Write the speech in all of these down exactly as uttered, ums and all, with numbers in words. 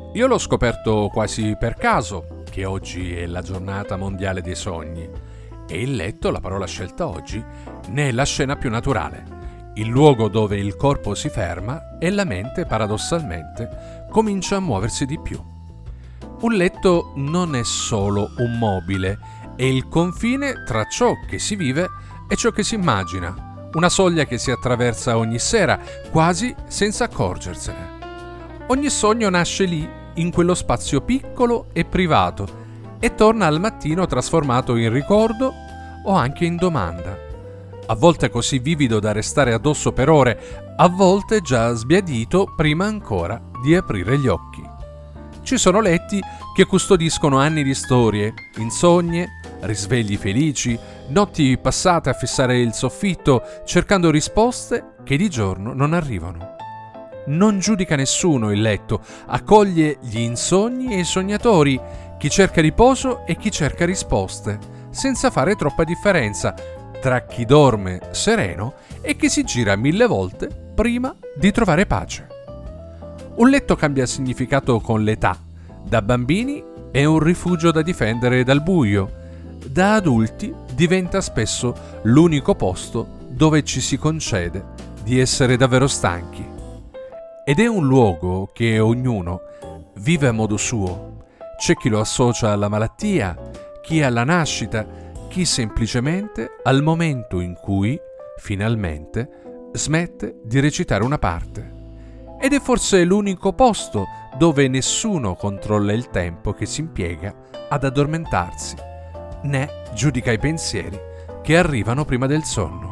Io l'ho scoperto quasi per caso, che oggi è la giornata mondiale dei sogni, e il letto, la parola scelta oggi, ne è la scena più naturale, il luogo dove il corpo si ferma e la mente, paradossalmente, comincia a muoversi di più. Un letto non è solo un mobile, è il confine tra ciò che si vive e ciò che si immagina, una soglia che si attraversa ogni sera, quasi senza accorgersene. Ogni sogno nasce lì, in quello spazio piccolo e privato, e torna al mattino trasformato in ricordo o anche in domanda. A volte così vivido da restare addosso per ore, a volte già sbiadito prima ancora di aprire gli occhi. Ci sono letti che custodiscono anni di storie, insogne, risvegli felici, notti passate a fissare il soffitto cercando risposte che di giorno non arrivano. Non giudica nessuno il letto, accoglie gli insogni e i sognatori, chi cerca riposo e chi cerca risposte, senza fare troppa differenza tra chi dorme sereno e chi si gira mille volte prima di trovare pace. Un letto cambia significato con l'età. Da bambini è un rifugio da difendere dal buio. Da adulti diventa spesso l'unico posto dove ci si concede di essere davvero stanchi. Ed è un luogo che ognuno vive a modo suo. C'è chi lo associa alla malattia, chi alla nascita, chi semplicemente al momento in cui, finalmente, smette di recitare una parte. Ed è forse l'unico posto dove nessuno controlla il tempo che si impiega ad addormentarsi, né giudica i pensieri che arrivano prima del sonno.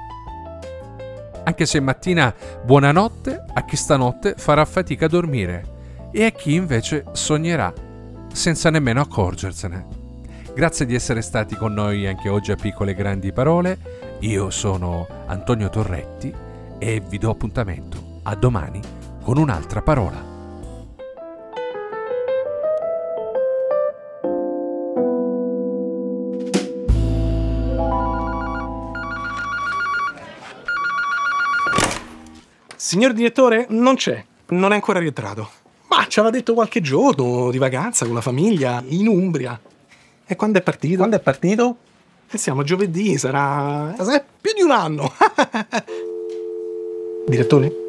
Anche se mattina buonanotte a chi stanotte farà fatica a dormire e a chi invece sognerà senza nemmeno accorgersene. Grazie di essere stati con noi anche oggi a Piccole e Grandi Parole. Io sono Antonio Torretti e vi do appuntamento a domani con un'altra parola. Signor direttore, non c'è, non è ancora rientrato. Ma ci aveva detto qualche giorno di vacanza con la famiglia in Umbria. E quando è partito? Quando è partito? E siamo a giovedì, sarà... sarà più di un anno. Direttore?